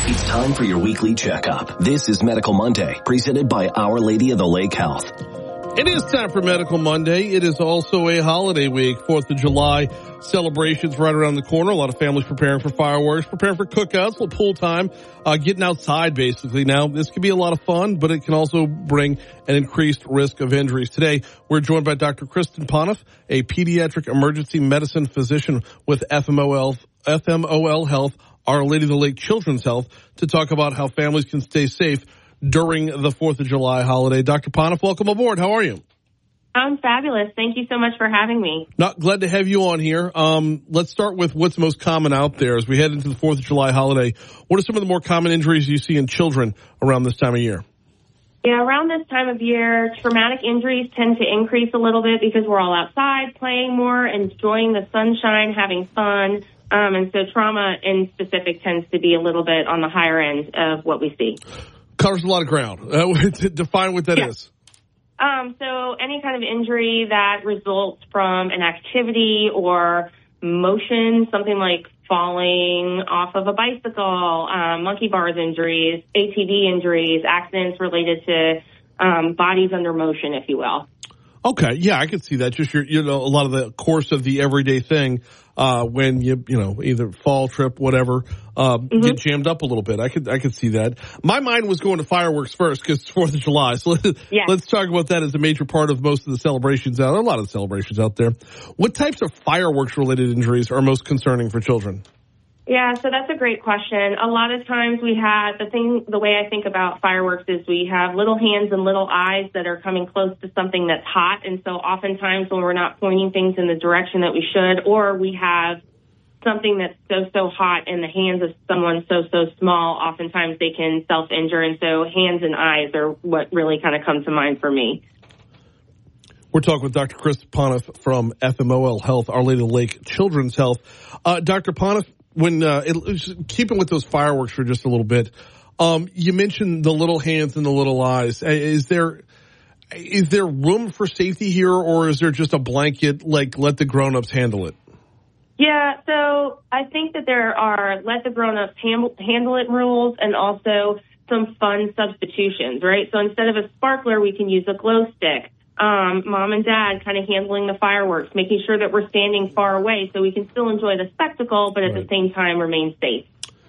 It's time for your weekly checkup. This is Medical Monday, presented by Our Lady of the Lake Health. It is time for Medical Monday. It is also a holiday week. 4th of July celebrations right around the corner. A lot of families preparing for fireworks, preparing for cookouts, little pool time, getting outside basically. Now, this can be a lot of fun, but it can also bring an increased risk of injuries. Today, we're joined by Dr. Kristen Ponoff, a pediatric emergency medicine physician with FMOL Health, Our Lady of the Lake Children's Health, to talk about how families can stay safe during the 4th of July holiday. Dr. Ponoff, welcome aboard. How are you? I'm fabulous. Thank you so much for having me. Glad to have you on here. Let's start with what's most common out there as we head into the 4th of July holiday. What are some of the more common injuries you see in children around this time of year? Yeah, around this time of year, traumatic injuries tend to increase a little bit because we're all outside playing more, enjoying the sunshine, having fun. And so trauma in specific tends to be a little bit on the higher end of what we see. Covers a lot of ground. Define what that is. So any kind of injury that results from an activity or motion, something like falling off of a bicycle, monkey bars injuries, ATV injuries, accidents related to bodies under motion, if you will. Okay, yeah, I can see that. Just a lot of the course of the everyday thing, when you either fall, trip, whatever, get jammed up a little bit. I could see that. My mind was going to fireworks first because it's 4th of July. So let's talk about that as a major part of most of the celebrations out there. A lot of the celebrations out there. What types of fireworks related injuries are most concerning for children? Yeah, so that's a great question. A lot of times we have the way I think about fireworks is we have little hands and little eyes that are coming close to something that's hot. And so oftentimes when we're not pointing things in the direction that we should, or we have something that's so hot in the hands of someone so small, oftentimes they can self-injure. And so hands and eyes are what really kind of come to mind for me. We're talking with Dr. Kristen Ponoff from FMOL Health, Our Lady of the Lake Children's Health. Dr. Ponoff, when keeping with those fireworks for just a little bit, you mentioned the little hands and the little eyes. Is there room for safety here, or is there just a blanket, like, let the grown-ups handle it? Yeah, so I think that there are let the grown-ups handle it rules and also some fun substitutions, right? So instead of a sparkler, we can use a glow stick. Mom and dad kind of handling the fireworks, making sure that we're standing far away so we can still enjoy the spectacle, but at the same time remain safe.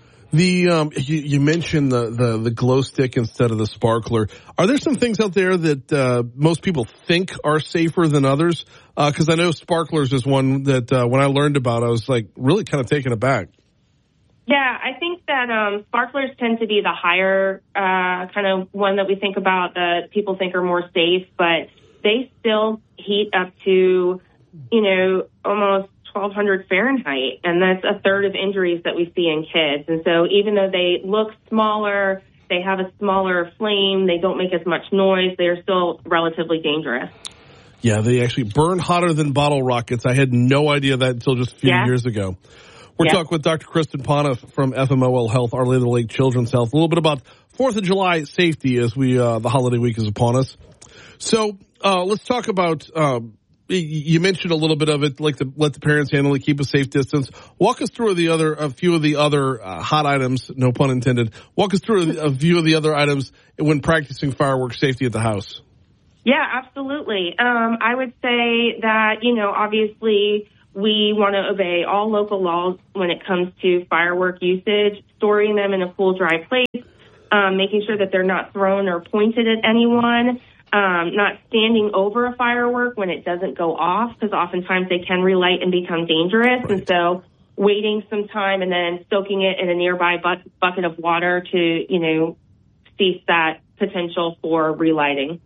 You mentioned the glow stick instead of the sparkler. Are there some things out there that most people think are safer than others? Because I know sparklers is one that when I learned about, I was like really kind of taken aback. Yeah, I think that sparklers tend to be the higher kind of one that we think about that people think are more safe, but they still heat up to, almost 1,200 Fahrenheit, and that's a third of injuries that we see in kids. And so even though they look smaller, they have a smaller flame, they don't make as much noise, they're still relatively dangerous. Yeah, they actually burn hotter than bottle rockets. I had no idea that until just a few years ago. We're talking with Dr. Kristen Ponoff from FMOL Health, Our Lady of the Lake Children's Health, a little bit about 4th of July safety as the holiday week is upon us. So let's talk about, you mentioned a little bit of it, like let the parents handle it, keep a safe distance. Walk us through a few of the other hot items, no pun intended. Walk us through a few of the other items when practicing fireworks safety at the house. Yeah, absolutely. I would say that, obviously we want to obey all local laws when it comes to firework usage, storing them in a cool, dry place, making sure that they're not thrown or pointed at anyone. Not standing over a firework when it doesn't go off, because oftentimes they can relight and become dangerous. Right. And so waiting some time and then soaking it in a nearby bucket of water to, cease that potential for relighting.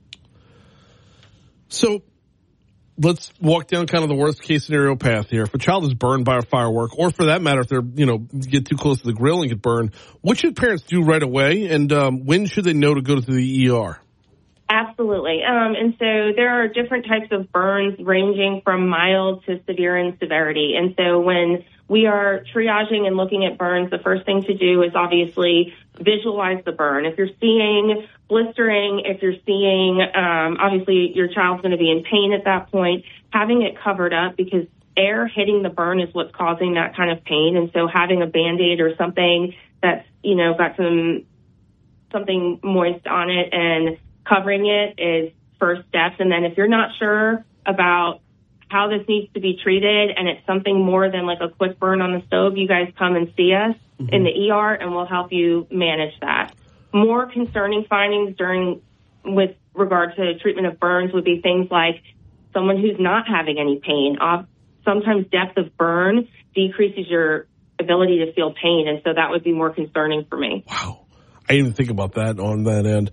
So let's walk down kind of the worst case scenario path here. If a child is burned by a firework, or for that matter, if they're, get too close to the grill and get burned, what should parents do right away? And when should they know to go to the ER? Absolutely. And so there are different types of burns ranging from mild to severe in severity. And so when we are triaging and looking at burns, the first thing to do is obviously visualize the burn. If you're seeing blistering, if you're seeing, obviously your child's going to be in pain at that point, having it covered up because air hitting the burn is what's causing that kind of pain. And so having a Band-Aid or something that's, got something moist on it and covering it is first steps. And then if you're not sure about how this needs to be treated and it's something more than like a quick burn on the stove, you guys come and see us in the ER and we'll help you manage that. More concerning findings with regard to treatment of burns would be things like someone who's not having any pain. Sometimes depth of burn decreases your ability to feel pain, and so that would be more concerning for me. Wow. I didn't even think about that on that end.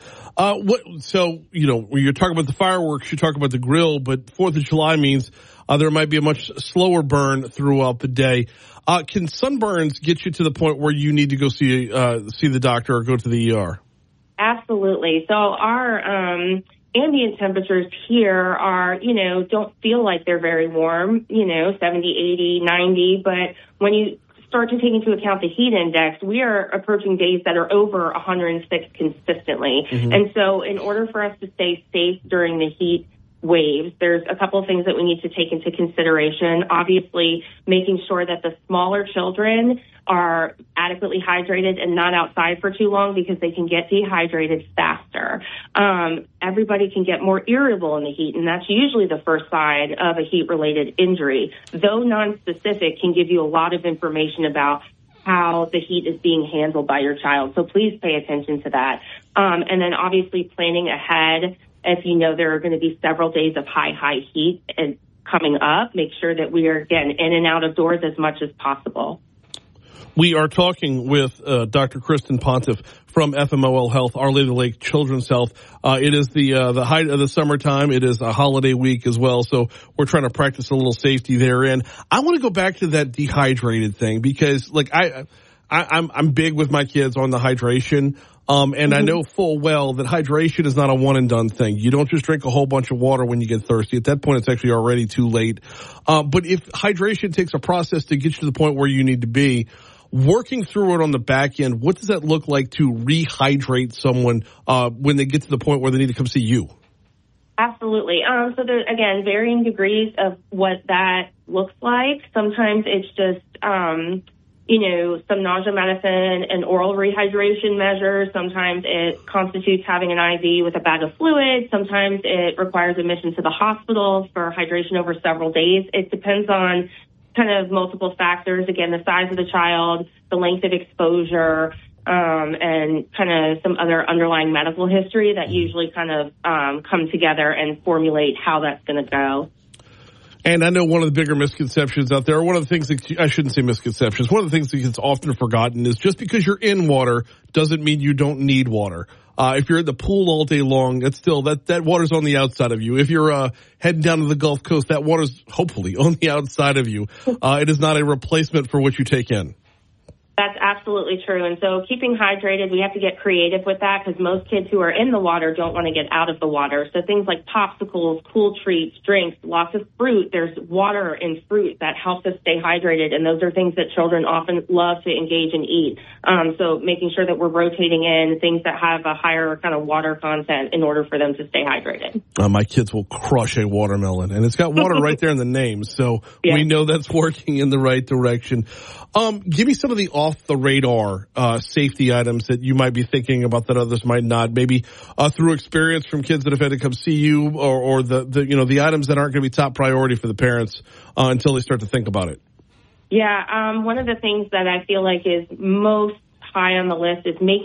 When you're talking about the fireworks, you talk about the grill, but 4th of July means there might be a much slower burn throughout the day. Can sunburns get you to the point where you need to go see the doctor or go to the ER? Absolutely. So our ambient temperatures here are, don't feel like they're very warm, 70, 80, 90, but when you start to take into account the heat index, we are approaching days that are over 106 consistently. And so in order for us to stay safe during the heat waves, there's a couple of things that we need to take into consideration. Obviously, making sure that the smaller children are adequately hydrated and not outside for too long because they can get dehydrated faster. Everybody can get more irritable in the heat, and that's usually the first sign of a heat-related injury. Though non-specific, can give you a lot of information about how the heat is being handled by your child. So please pay attention to that. And then obviously planning ahead. If you know there are going to be several days of high heat and coming up, make sure that we are, again, in and out of doors as much as possible. We are talking with Dr. Kristen Pontiff from FMOL Health, Our Lady of the Lake Children's Health. It is the height of the summertime. It is a holiday week as well, so we're trying to practice a little safety therein. I want to go back to that dehydrated thing because, I'm big with my kids on the hydration. And I know full well that hydration is not a one and done thing. You don't just drink a whole bunch of water when you get thirsty. At that point, it's actually already too late. But if hydration takes a process to get you to the point where you need to be, working through it on the back end, what does that look like to rehydrate someone when they get to the point where they need to come see you? Absolutely. So there's, again, varying degrees of what that looks like. Sometimes it's just, some nausea medicine and oral rehydration measures. Sometimes it constitutes having an IV with a bag of fluid. Sometimes it requires admission to the hospital for hydration over several days. It depends on kind of multiple factors. Again, the size of the child, the length of exposure, and kind of some other underlying medical history that usually kind of come together and formulate how that's going to go. And I know one of the bigger misconceptions out there, one of the things that, I shouldn't say misconceptions, one of the things that gets often forgotten is just because you're in water doesn't mean you don't need water. If you're at the pool all day long, it's still, that water's on the outside of you. If you're heading down to the Gulf Coast, that water's hopefully on the outside of you. It is not a replacement for what you take in. That's absolutely true. And so keeping hydrated, we have to get creative with that because most kids who are in the water don't want to get out of the water. So things like popsicles, cool treats, drinks, lots of fruit. There's water and fruit that helps us stay hydrated. And those are things that children often love to engage and eat. So making sure that we're rotating in things that have a higher kind of water content in order for them to stay hydrated. My kids will crush a watermelon, and it's got water right there in the name. So we know that's working in the right direction. Give me some of the off-the-radar safety items that you might be thinking about that others might not. Maybe through experience from kids that have had to come see you, or the items that aren't going to be top priority for the parents until they start to think about it. Yeah, one of the things that I feel like is most high on the list is making